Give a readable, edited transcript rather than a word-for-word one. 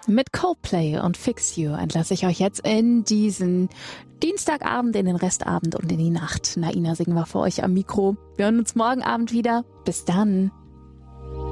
Mit Coldplay und Fix You entlasse ich euch jetzt in diesen Dienstagabend, in den Restabend und in die Nacht. Naina singen wir für euch am Mikro. Wir hören uns morgen Abend wieder. Bis dann.